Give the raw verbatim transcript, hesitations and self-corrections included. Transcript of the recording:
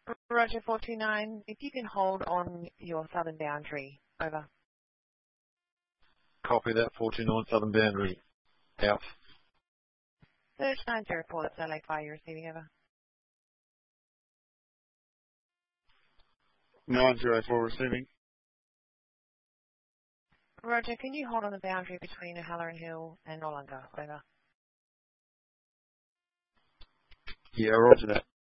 Roger four two nine, if you can hold on your southern boundary. Over. Copy that, four two nine southern boundary. Out. Search nine zero four, that's L A Fire, you're receiving. Over. nine zero four receiving. Roger, can you hold on the boundary between O'Halloran Hill and Noarlunga? Over. Yeah, roger that.